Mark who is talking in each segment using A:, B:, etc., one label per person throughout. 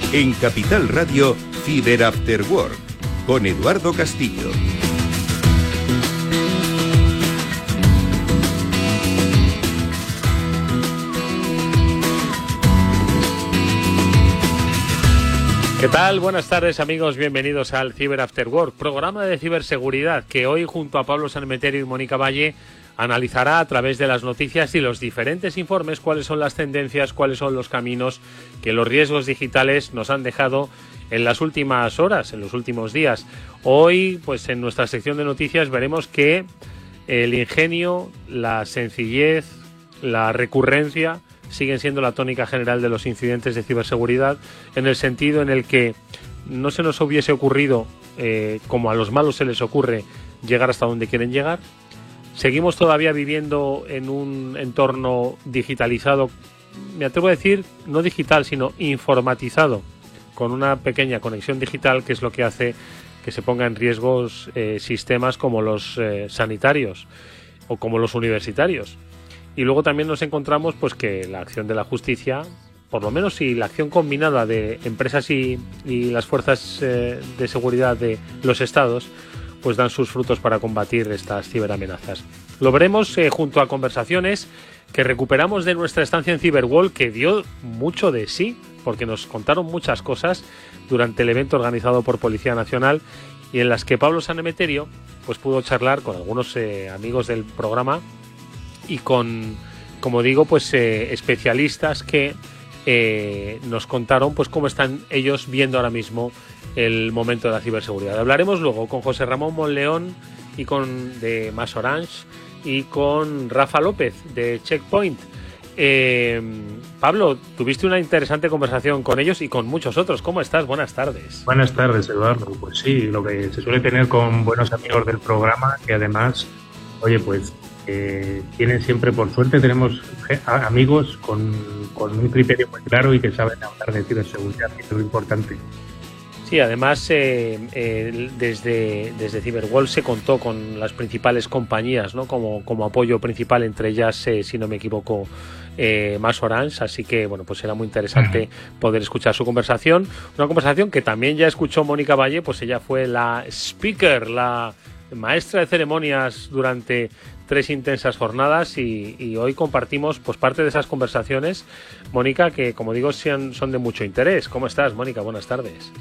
A: En Capital Radio, Cyber After Work, con Eduardo Castillo.
B: ¿Qué tal? Buenas tardes, amigos. Bienvenidos al Cyber After Work, programa de ciberseguridad que hoy, junto a Pablo Sanemeterio y Mónica Valle, analizará a través de las noticias y los diferentes informes cuáles son las tendencias, cuáles son los caminos que los riesgos digitales nos han dejado en las últimas horas, en los últimos días. Hoy, pues en nuestra sección de noticias veremos que el ingenio, la sencillez, la recurrencia siguen siendo la tónica general de los incidentes de ciberseguridad, en el sentido en el que no se nos hubiese ocurrido, como a los malos se les ocurre, llegar hasta donde quieren llegar. Seguimos todavía viviendo en un entorno digitalizado, me atrevo a decir, no digital, sino informatizado, con una pequeña conexión digital, que es lo que hace que se ponga en riesgo sistemas como los sanitarios o como los universitarios. Y luego también nos encontramos pues que la acción de la justicia, por lo menos si la acción combinada de empresas y las fuerzas de seguridad de los estados, pues dan sus frutos para combatir estas ciberamenazas. Lo veremos junto a conversaciones que recuperamos de nuestra estancia en Cyberwall, que dio mucho de sí, porque nos contaron muchas cosas durante el evento organizado por Policía Nacional, y en las que Pablo Sanemeterio pues pudo charlar con algunos amigos del programa y con, como digo, pues especialistas que nos contaron pues cómo están ellos viendo ahora mismo el momento de la ciberseguridad. Hablaremos luego con José Ramón Monleón y de MasOrange y con Rafa López de Checkpoint. Pablo, tuviste una interesante conversación con ellos y con muchos otros. ¿Cómo estás? Buenas tardes.
C: Buenas tardes, Eduardo. Pues sí, lo que se suele tener con buenos amigos del programa, que además, oye, pues tienen siempre, por suerte, tenemos amigos con un criterio muy claro y que saben hablar de ciberseguridad, que es lo importante.
B: Sí, además desde Cyberwall se contó con las principales compañías, ¿no? como apoyo principal, entre ellas, si no me equivoco, MasOrange, así que bueno, pues era muy interesante poder escuchar su conversación, una conversación que también ya escuchó Mónica Valle, pues ella fue la speaker, la maestra de ceremonias durante 3 intensas jornadas y hoy compartimos pues parte de esas conversaciones, Mónica, que como digo son de mucho interés. ¿Cómo estás, Mónica? Buenas tardes.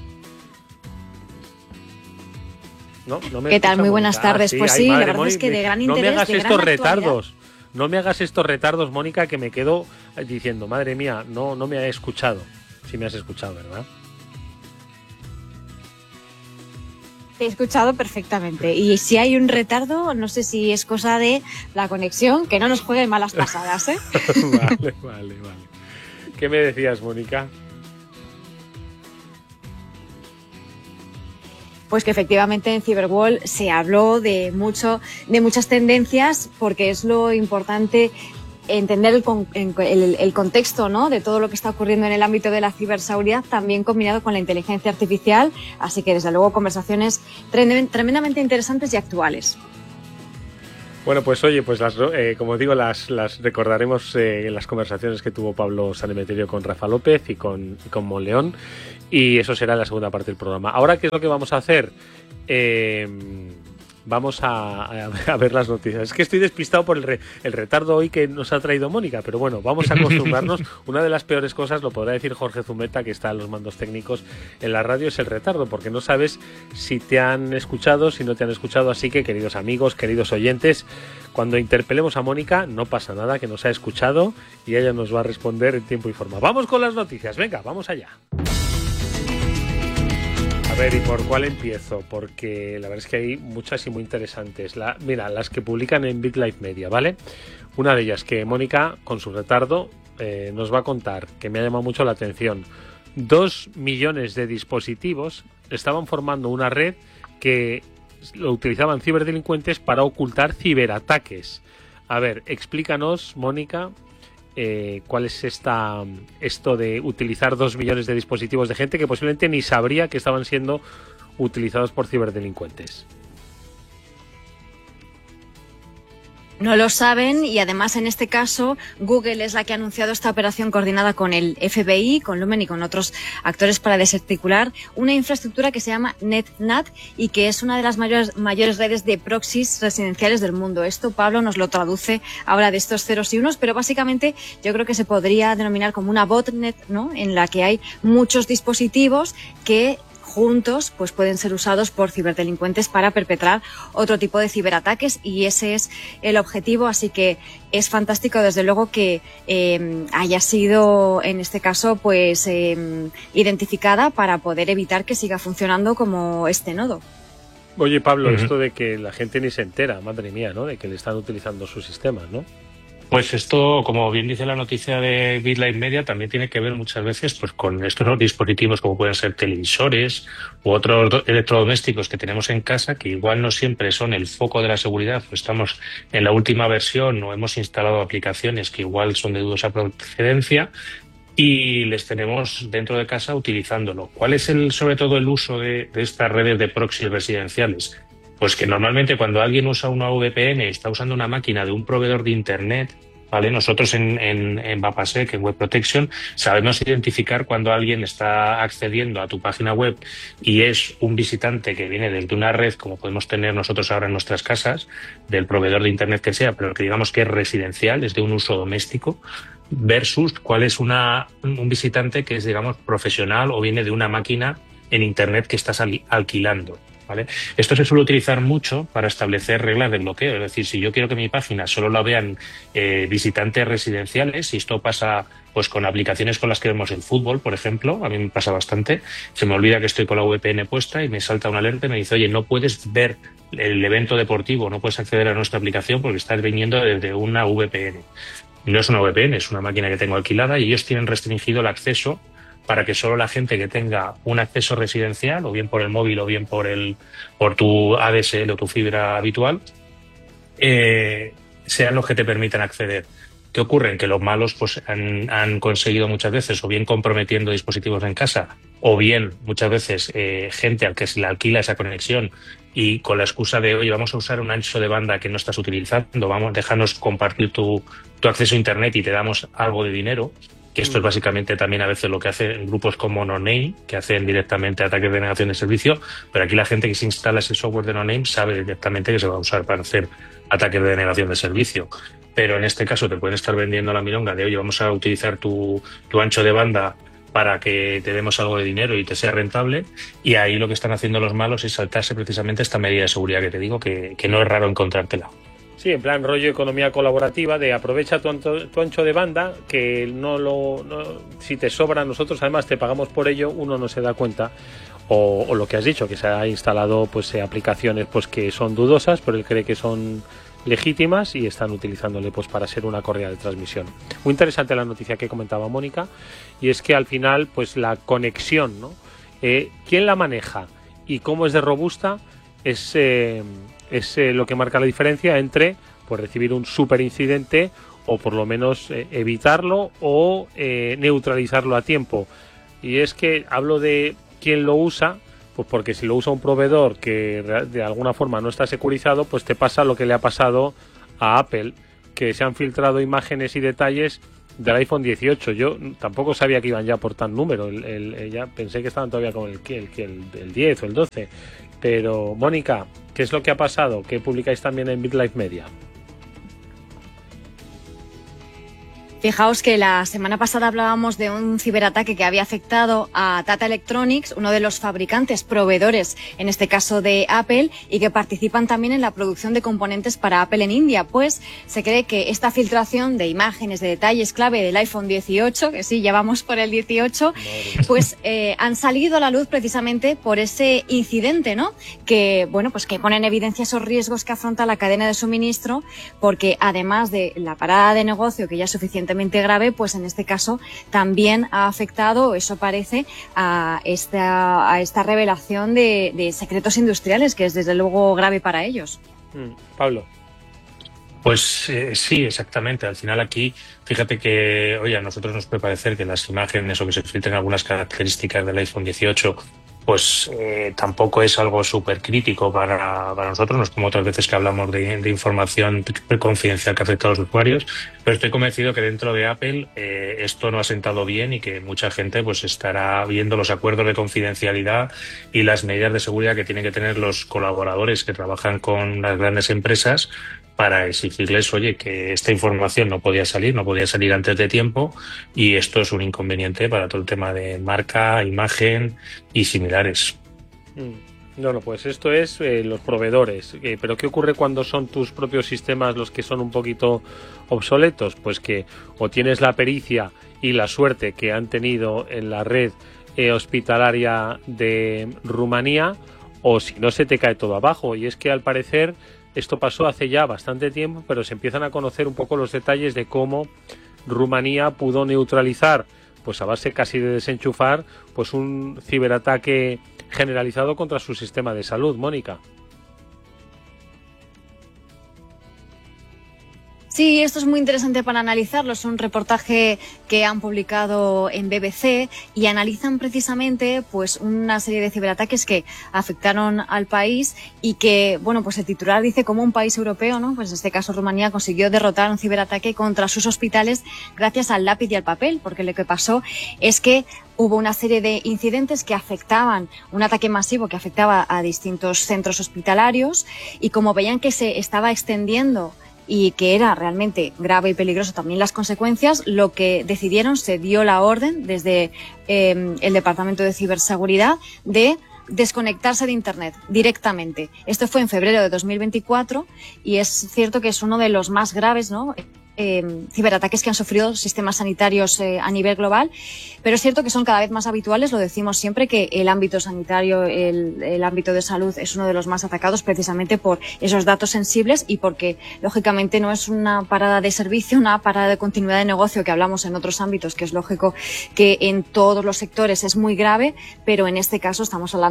B: No me
D: ¿Qué tal? Muy buenas tardes.
B: Sí,
D: pues sí, la verdad es que de gran interés.
B: No me hagas estos retardos.
D: Actualidad.
B: No me hagas estos retardos, Mónica, que me quedo diciendo, madre mía, no me ha escuchado. Sí me has escuchado, ¿verdad?
D: Te he escuchado perfectamente. Y si hay un retardo, no sé si es cosa de la conexión, que no nos jueguen malas pasadas, ¿eh?
B: Vale. ¿Qué me decías, Mónica?
D: Pues que efectivamente en Cyberwall se habló de muchas tendencias, porque es lo importante entender el contexto, ¿no?, de todo lo que está ocurriendo en el ámbito de la ciberseguridad, también combinado con la inteligencia artificial. Así que, desde luego, conversaciones tremendamente interesantes y actuales.
B: Bueno, pues oye, pues como digo, las recordaremos en las conversaciones que tuvo Pablo Sanemeterio con Rafa López y con Monleón, y eso será en la segunda parte del programa. Ahora, ¿qué es lo que vamos a hacer? Vamos a ver las noticias. Es que estoy despistado por el retardo hoy que nos ha traído Mónica, pero bueno, vamos a acostumbrarnos. Una de las peores cosas, lo podrá decir Jorge Zumeta, que está en los mandos técnicos en la radio, es el retardo, porque no sabes si te han escuchado, si no te han escuchado. Así que, queridos amigos, queridos oyentes, cuando interpelemos a Mónica, no pasa nada, que nos ha escuchado y ella nos va a responder en tiempo y forma. Vamos con las noticias, venga, vamos allá. A ver, ¿y por cuál empiezo? Porque la verdad es que hay muchas y muy interesantes. Mira, las que publican en Big Life Media, ¿vale? Una de ellas que Mónica, con su retardo, nos va a contar, que me ha llamado mucho la atención. 2 millones de dispositivos estaban formando una red que lo utilizaban ciberdelincuentes para ocultar ciberataques. A ver, explícanos, Mónica, cuál es esto de utilizar 2 millones de dispositivos de gente que posiblemente ni sabría que estaban siendo utilizados por ciberdelincuentes.
D: No lo saben y además en este caso Google es la que ha anunciado esta operación coordinada con el FBI, con Lumen y con otros actores para desarticular una infraestructura que se llama NetNut y que es una de las mayores redes de proxies residenciales del mundo. Esto Pablo nos lo traduce ahora de estos ceros y unos, pero básicamente yo creo que se podría denominar como una botnet, ¿no? En la que hay muchos dispositivos que juntos pues pueden ser usados por ciberdelincuentes para perpetrar otro tipo de ciberataques y ese es el objetivo, así que es fantástico desde luego que haya sido en este caso pues identificada para poder evitar que siga funcionando como este nodo.
B: Oye Pablo, esto de que la gente ni se entera, madre mía, ¿no? De que le están utilizando sus sistemas, ¿no?
C: Pues esto, como bien dice la noticia de BitLife Media, también tiene que ver muchas veces pues con estos dispositivos como pueden ser televisores u otros electrodomésticos que tenemos en casa, que igual no siempre son el foco de la seguridad, pues estamos en la última versión o hemos instalado aplicaciones que igual son de dudosa procedencia y les tenemos dentro de casa utilizándolo. ¿Cuál es sobre todo el uso de estas redes de proxy residenciales? Pues que normalmente cuando alguien usa una VPN y está usando una máquina de un proveedor de Internet, ¿vale? Nosotros en Bapasec, en Web Protection, sabemos identificar cuando alguien está accediendo a tu página web y es un visitante que viene desde una red, como podemos tener nosotros ahora en nuestras casas, del proveedor de Internet que sea, pero que digamos que es residencial, es de un uso doméstico, versus cuál es un visitante que es, digamos, profesional o viene de una máquina en Internet que estás alquilando. ¿Vale? Esto se suele utilizar mucho para establecer reglas de bloqueo, es decir, si yo quiero que mi página solo la vean visitantes residenciales, y esto pasa pues con aplicaciones con las que vemos el fútbol, por ejemplo, a mí me pasa bastante, se me olvida que estoy con la VPN puesta y me salta una alerta y me dice, oye, no puedes ver el evento deportivo, no puedes acceder a nuestra aplicación porque estás viniendo desde una VPN. No es una VPN, es una máquina que tengo alquilada y ellos tienen restringido el acceso para que solo la gente que tenga un acceso residencial, o bien por el móvil o bien por tu ADSL o tu fibra habitual, sean los que te permitan acceder. ¿Qué ocurre? Que los malos pues han conseguido muchas veces, o bien comprometiendo dispositivos en casa, o bien muchas veces gente al que se le alquila esa conexión y con la excusa de, oye, vamos a usar un ancho de banda que no estás utilizando, déjanos compartir tu acceso a Internet y te damos algo de dinero. Que esto es básicamente también a veces lo que hacen grupos como NoName, que hacen directamente ataques de negación de servicio, pero aquí la gente que se instala ese software de NoName sabe directamente que se va a usar para hacer ataques de denegación de servicio. Pero en este caso te pueden estar vendiendo la milonga de, oye, vamos a utilizar tu ancho de banda para que te demos algo de dinero y te sea rentable, y ahí lo que están haciendo los malos es saltarse precisamente esta medida de seguridad que te digo, que no es raro encontrártela.
B: Sí, en plan rollo economía colaborativa de aprovecha tu ancho de banda, que si te sobra, nosotros además te pagamos por ello, uno no se da cuenta, o lo que has dicho, que se ha instalado pues aplicaciones pues que son dudosas, pero él cree que son legítimas y están utilizándole pues para ser una correa de transmisión. Muy interesante la noticia que comentaba Mónica, y es que al final pues la conexión, ¿no? ¿Quién la maneja y cómo es de robusta? Es lo que marca la diferencia entre pues recibir un super incidente o por lo menos evitarlo o neutralizarlo a tiempo. Y es que hablo de quién lo usa, pues porque si lo usa un proveedor que de alguna forma no está securizado, pues te pasa lo que le ha pasado a Apple, que se han filtrado imágenes y detalles del iPhone 18. Yo tampoco sabía que iban ya por tan número, ya pensé que estaban todavía con el 10 o el 12. Pero, Mónica, ¿qué es lo que ha pasado? ¿Qué publicáis también en BitLife Media?
D: Fijaos que la semana pasada hablábamos de un ciberataque que había afectado a Tata Electronics, uno de los fabricantes proveedores, en este caso de Apple, y que participan también en la producción de componentes para Apple en India. Pues se cree que esta filtración de imágenes, de detalles clave del iPhone 18, que sí, ya vamos por el 18, pues han salido a la luz precisamente por ese incidente, ¿no? Que, bueno, pues que pone en evidencia esos riesgos que afronta la cadena de suministro, porque además de la parada de negocio, que ya es suficientemente grave, pues en este caso también ha afectado, eso parece, a esta revelación de secretos industriales, que es desde luego grave para ellos.
B: Pablo.
C: Pues sí, exactamente. Al final aquí, fíjate que, oye, a nosotros nos puede parecer que las imágenes o que se filtren algunas características del iPhone 18 pues tampoco es algo súper crítico para nosotros, no es como otras veces que hablamos de información confidencial que afecta a los usuarios, pero estoy convencido que dentro de Apple esto no ha sentado bien y que mucha gente pues estará viendo los acuerdos de confidencialidad y las medidas de seguridad que tienen que tener los colaboradores que trabajan con las grandes empresas para exigirles, oye, que esta información no podía salir antes de tiempo, y esto es un inconveniente para todo el tema de marca, imagen y similares.
B: No, pues esto es los proveedores. Pero ¿qué ocurre cuando son tus propios sistemas los que son un poquito obsoletos? Pues que o tienes la pericia y la suerte que han tenido en la red hospitalaria de Rumanía, o si no, se te cae todo abajo. Y es que al parecer esto pasó hace ya bastante tiempo, pero se empiezan a conocer un poco los detalles de cómo Rumanía pudo neutralizar, pues a base casi de desenchufar, pues un ciberataque generalizado contra su sistema de salud. Mónica.
D: Sí, esto es muy interesante para analizarlo. Es un reportaje que han publicado en BBC y analizan precisamente pues una serie de ciberataques que afectaron al país y que, bueno, pues el titular dice cómo un país europeo, ¿no? Pues en este caso Rumanía, consiguió derrotar un ciberataque contra sus hospitales gracias al lápiz y al papel, porque lo que pasó es que hubo una serie de incidentes que afectaban, un ataque masivo que afectaba a distintos centros hospitalarios, y como veían que se estaba extendiendo y que era realmente grave y peligroso también las consecuencias, lo que decidieron, se dio la orden desde el Departamento de Ciberseguridad de desconectarse de Internet directamente. Esto fue en febrero de 2024 y es cierto que es uno de los más graves, ¿no?, ciberataques que han sufrido sistemas sanitarios a nivel global, pero es cierto que son cada vez más habituales. Lo decimos siempre, que el ámbito sanitario, el ámbito de salud es uno de los más atacados precisamente por esos datos sensibles y porque lógicamente no es una parada de servicio, una parada de continuidad de negocio que hablamos en otros ámbitos, que es lógico que en todos los sectores es muy grave, pero en este caso estamos hablando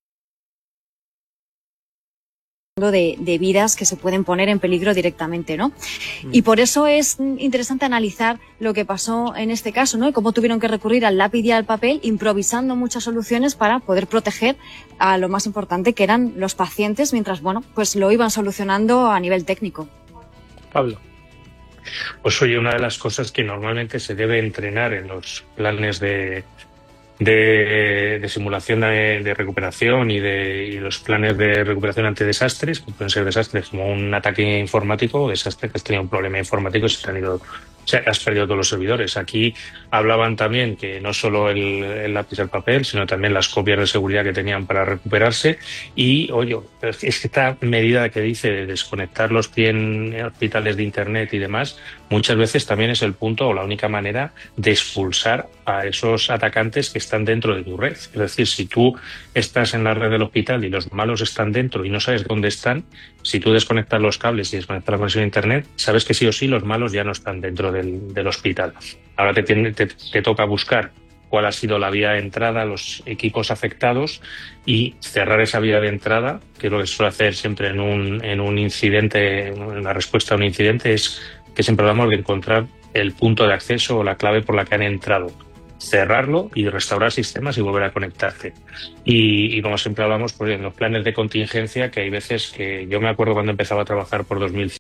D: de vidas que se pueden poner en peligro directamente, ¿no? Y por eso es interesante analizar lo que pasó en este caso, ¿no? Y cómo tuvieron que recurrir al lápiz y al papel, improvisando muchas soluciones para poder proteger a lo más importante, que eran los pacientes, mientras, bueno, pues lo iban solucionando a nivel técnico.
B: Pablo.
C: Pues oye, una de las cosas que normalmente se debe entrenar en los planes de simulación de recuperación y los planes de recuperación ante desastres, que pueden ser desastres como un ataque informático o desastre que has tenido un problema informático y has perdido todos los servidores. Aquí hablaban también que no solo el lápiz y el papel, sino también las copias de seguridad que tenían para recuperarse. Y, oye, es que esta medida que dice de desconectar los 100 hospitales de Internet y demás, muchas veces también es el punto o la única manera de expulsar a esos atacantes que están dentro de tu red. Es decir, si tú estás en la red del hospital y los malos están dentro y no sabes dónde están, si tú desconectas los cables y desconectas la conexión a Internet, sabes que sí o sí los malos ya no están dentro del hospital. Ahora te toca buscar cuál ha sido la vía de entrada a los equipos afectados y cerrar esa vía de entrada, que lo que suele hacer siempre en un incidente, en la respuesta a un incidente, es que siempre hablamos de encontrar el punto de acceso o la clave por la que han entrado, cerrarlo y restaurar sistemas y volver a conectarte. Y como siempre hablamos, pues en los planes de contingencia, que hay veces que yo me acuerdo cuando empezaba a trabajar por 2005,